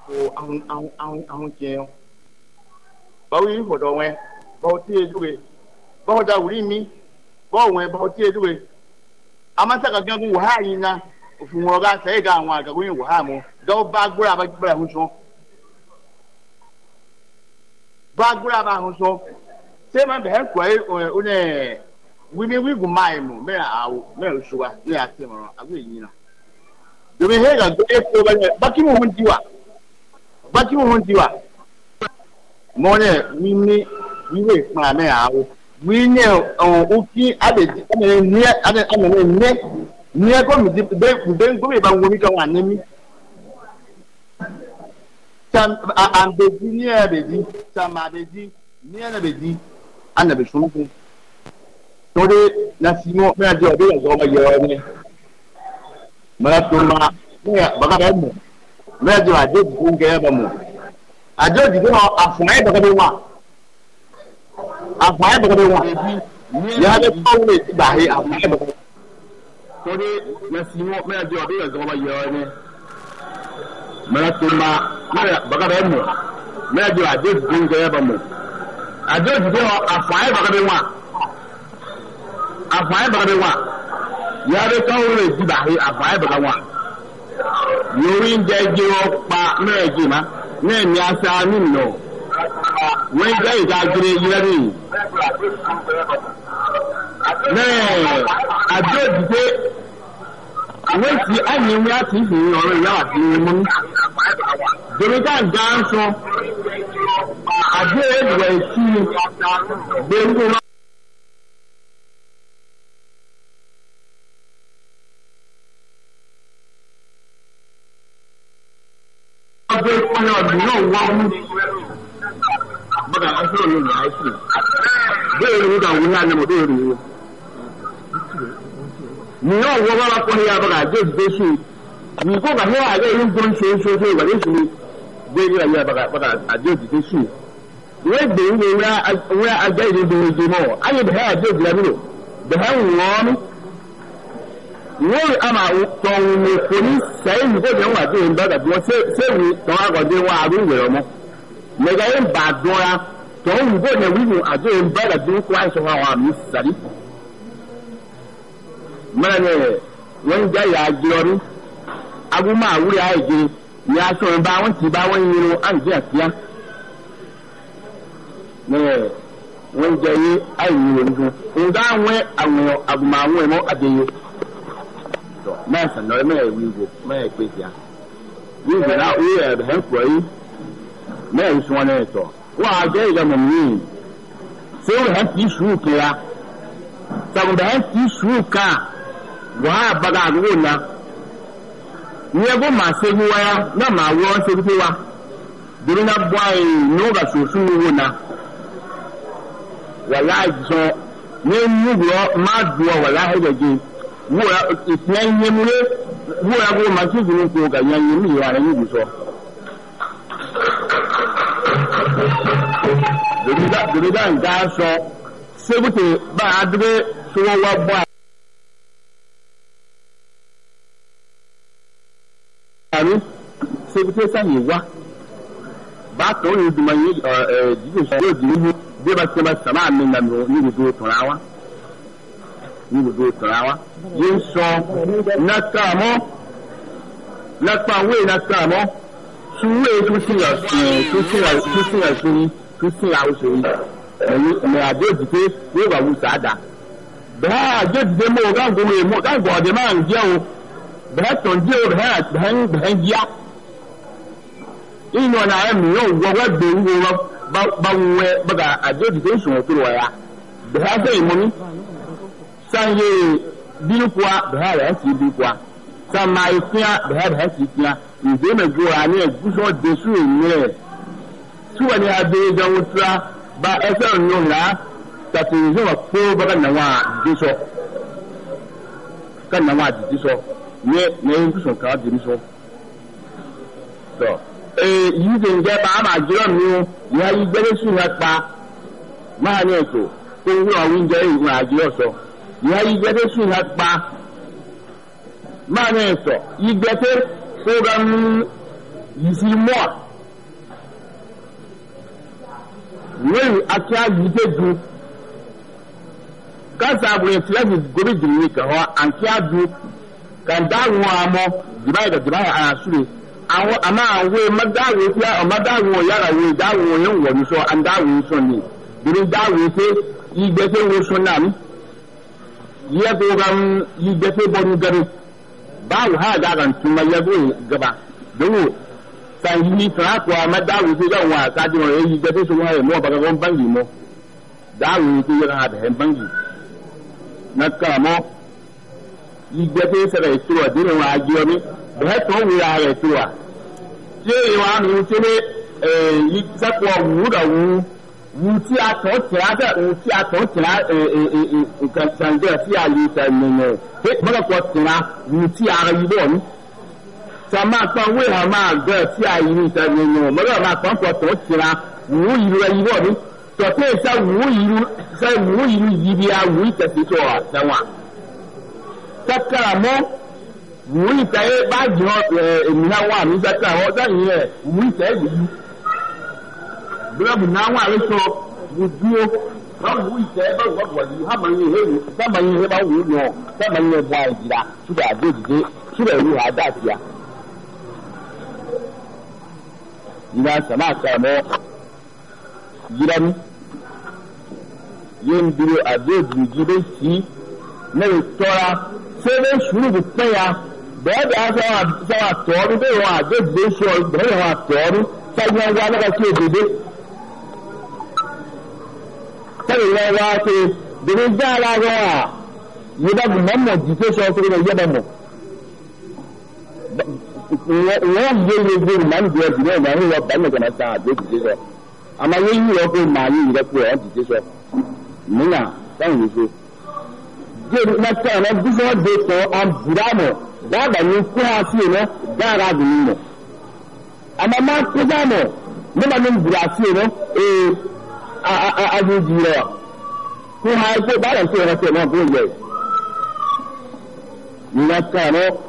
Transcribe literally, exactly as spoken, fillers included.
o ahun ahun ahun ahun jẹun báwo yìí fọ̀dọ̀ wọn báwo tí ejú rẹ̀ báwo da wùrí mi báwo wọn báwo tí ejú rẹ̀ amasaka gẹ́gẹ́ wàhálà yìí na òfin wọn ọ̀gá sẹ́yìn ká àwọn àgàgọ́ yìí wàhálà mọ́ dọ́wọ́ bá gbọ́dọ̀ bá gbọ́dọ̀ ahun sọ bá gbọ́dọ̀ bá ahun sọ ṣé máa bẹ̀rẹ̀ kọ́ ẹ ọ ní wíní wígùn máa ẹ̀ mọ̀ mẹ́rin àwọ̀ mẹ́rin oṣù wa ní àti ìmọ̀ràn àgọ́ èyí náà lórí hẹ́gà gbé epo bẹ́ẹ̀ bákí mo hun tiwa bákí mo hun tiwa mọ́ ní wíní wíwé ìpínlẹ̀ mẹ́rin àwọ̀ wíní ọ̀hún òkì àbẹ̀dí àmẹ́rin ní àmẹ́rin ní ní ẹ̀kọ́ mi ti bẹ́ẹ̀ gómìnà bá wọmi kan wà ní mi àbẹ̀dí ní àbẹ̀dí sàmà àbẹ̀dí ní àbẹ̀dí ànàbẹ̀sọ̀nkù torí nasimo mẹ́rin àti ọ̀dọ́ yẹn sọ̀rọ̀ yẹ ọ́ ní mẹ́rin tó ma mẹ́rin bàbá bẹ́ẹ̀ mọ̀ mẹ́rin tó àjọ ìdìbò ń kẹ́ ẹ̀ bẹ̀ mọ̀ àjọ ìdìbò náà àfọ̀nayé bàbá bẹ́ẹ̀ wà àfọ̀nayé bàbá bẹ́ẹ̀ wà yàrá bẹ́ẹ̀ tó wọlé ti gbà yé àfọ̀nayé bàbá bẹ́ẹ̀ torí nasimo mẹ́rin àti ọ̀dọ́ yẹn sọ̀rọ̀ yẹ ọ́ ní mẹ́rin tó ma mẹ́rin bàbá bẹ́ẹ̀ mọ̀ mẹ́rin tó àjọ ìdìbò ń kẹ́ ẹ̀ bẹ̀ mọ̀ àjọ ìdìbò náà àfọ̀nayé bàbá bẹ́ẹ̀ wà àfọ̀nayé bàbá bẹ́ẹ̀ wà yàrá tó wọlé ti gbà yé àfọ̀nayé bàbá wà yorí ń jẹ́ jẹ́ ọ pa mẹ́rin jì má náà ní asa nínú wọ́n jẹ́ ìta gírí yíra ní náà àjọ ìdíje wọ́n ti ẹ̀yìn wí àti ìfìyìn ọ̀rọ̀ ìyáwó àti ìmú dòmítà já ń sọ àjọ ìdíje tí gbẹ̀ngbẹ̀ náà. ọdún ìpínlẹ̀ ọdún náà wọ́n mú bọ́dà ẹ̀fọ́ ló ní àìsí bẹ́ẹ̀ ni nígbà wúlò àná mọ̀dé rí o. nìyẹn wọ́n wọ́n wá pọ́n yá bọ́dà àjẹ́ ìdíje sí i nìkó bá wọ́n àjẹ́ ìlú gbọ́n ṣe é ṣe é ìwà lẹ́sìn ní bẹ́ẹ̀ ni àyè bọ́dà àjẹ́ ìdíje sí i. wọ́n gbé ń gbé wúrà àjẹ́ ìdíje ìdíje mọ́ ayé bẹ̀rẹ̀ àjẹ́ ìdíje nílò bẹ̀rẹ̀ wọ́n wọ́n ama tọ̀hún ní foni sẹ́yìn nígbà tí wọ́n wà tó ń bá dàbí wọ́n sẹ́yìn tọ́wọ́ àgọ́dé wọn àrùn ìwé ọmọ mẹ̀gà yẹn bà dọ́ra tọ̀hún nígbà tí wọ́n wà tó ń bá dàbí wọ́n kó àìsàn wọn àwọn àmì sàrí. mẹ́rin wọ́n ń jẹ́ ìyá àjẹrọ ní agbóhùnmá àwúrẹ́ àìjẹ ní aṣọ ìbá wọn ti bá wọn yin àǹjẹ́ àfíà. mẹ́rin wọ́n ń jẹ́ yé àìyí wọn fún un dáhùn àwọn àgùnmá àwọn ẹ̀mọ́ àdéyé. mẹ́sàn náà mẹ́ẹ̀ wíwò mẹ́ẹ̀ pèsè à wíwò náà ó yẹ ẹ̀bẹ̀ pọ̀ yìí mẹ́ẹ̀ sùn wọn náà tọ̀ wọ́n á jẹ́ ìjọba mìíràn ṣé wọ́n hẹ́ ti sùúrù kẹ́ra sàgùnbẹ̀ hẹ́ ti sùúrù ká wọ́n á bàgà àdúgbò náà ní ẹgbẹ́ màá ṣe ní wáyà náà màá wọ́n ṣe wípé wa dèrè náà bọ́ àyè ní ó bà sòsù wíwò náà wàlá ìjọ ní níwò má dùn ọ wàlá ẹ̀jẹ̀ wúra ìpín ẹ̀yẹ́múlé wúra gbogbo màsíìsì ní kò gà yẹn yẹn ní ìwà rẹ̀ níbi sọ. dòdìdá nǹkan sọ sébùtì bá a dúró sọ́wọ́ wá bọ́ àmì sébùtì sáyé wá bá a tọ́ ní ìdùnnú yìí jíjìn sọ yóò dì níhu bí ó bá ti bá sàmà mi nà mí ní ìdúró tọ̀ra wa. ní gbogbo ìtàn wa yìí ń sọ nàkàmọ́ nàkàwé nàkàmọ́ suwé túsìyà túsìyà túsìyà sórí túsìyà sórí ẹ̀yìn ẹ̀mẹ̀ àdéjìdé yóò wà wù sáadà bẹ́ẹ̀ àdéjìdé mọ́ gáǹgò wẹ̀ mọ́ gáǹgò ọ̀dẹ̀ máa ń jẹ́ o bẹ́ẹ̀ tàn jẹ́ o bẹ́ẹ̀ bẹ́ẹ̀ bẹ́ẹ̀ yá ìyẹn ọ̀nà ẹ̀mí yóò wọ́ wẹ́gbẹ̀ ń wọ́ bá wẹ́ bẹ́ẹ̀ àdéjìdé ń sùn tó wọ̀ ya bẹ́ẹ̀ sẹ́yìn mọ́ mi. sanye bilikuwa bɛhɛ bɛhɛ si bilikuwa samayi fia bɛhɛ bɛhɛ si fia nze me gora ne egusɔ desu enyere suwa ni ade jɛnwu tura ba ɛsɛ nyo la tati nze wa kpo ba ka na wa disɔ ka na wa disɔ ne ne egusɔ ka disɔ tɔ ee yi de njɛ ba ama jirɔ mi ya yi gbɛdɛ su ya kpa maa ne so ko n wura wi njɛ yi ma jirɔ sɔ. Ya yigete sùn ha kpa, máa ní sọ yigete fúgam yisi mo we akia yite du kasa bu tilaji gobe jini ka ho ankia du kan dawo amo dibai da dibai a sure awo ama we madawo ti a madawo yara we dawo yen wo so an dawo so ni bi dawo te igbe te wo so na ni ye do gam igbe te bonu gari bawo ha ga gan tuma ye go gaba do san yi tra kwa madawo te ga wa ka di o igbe te so wa e mo ba ga gon bangi mo dawo te ya ha da bangi na ka mo igbe te se re to de wa ajo mi be to wi ara to wa je wa mi ti ni eh yi sa ko wu da wu wu ti a to tira da wu ti a to tira eh eh kan san de ti a li ta ni ne he mo ko tira wu ti ara yi bo ni sama kan we ha ma ga ti a yi ni ta ni ne mo ma kan ko to tira wu yi ru yi bo ni to te sa wu yi ru sa wu yi ru yi bi a wu ta ti to sa wa sakara mo wùí tẹ́ bá jọ ènìyàn wà ní sẹ́kà ọ̀ sẹ́yìn ẹ̀ wùí tẹ́ yìí bílẹ̀bù náà wà ní sọ wùdúró wọ́n wùí tẹ́ bá wọ́n wọ̀ yìí hàmà yìí hẹ́rù sábà yìí hẹ́ bá wùí nù sábà yìí bá ìjìlá ṣúgbà àdéjìdé ṣúgbà ìlú àdá àtìyà. ìlà sàmà àkàmọ́ yíra ní yé ń dúró àdéjìdé bẹ́ sí mẹ́rin tọ́ra sẹ́lẹ̀ ṣùgbọ́n pẹ́ ya bẹ́ẹ̀ bí a sáwà tọ́ọ́rú bẹ́ẹ̀ wọn àgbẹ̀gbẹ̀ sọ bẹ́ẹ̀ wọn àtọ́ọ́rú sáyẹn wọn alága sí òdòdó sẹ́yìn wọn wá ṣe bèrè já ara wọn à yìí bá bù mọ́mọ́ jì tó sọ fún mi yẹ́ bá mọ̀ wọ́n yé ilé gbé ìmọ̀ ní ìdíyẹ jùlọ ìmọ̀ àwọn ọba ní ìgbàna sáà àdó jì tó sọ àmọ́ yé yí wọ́n pé màá ní ìrẹ́pọ̀ ẹ̀ jì tó sọ nínà sáyìn ní so je na ta na biso de to am buramo da ba ni ku ha si no da ra bu ni mo ama ma ku da mo ni ba ni bura si no eh a a a ju ji ro ku ha ko ba ran to na to no bu ye ni na ta no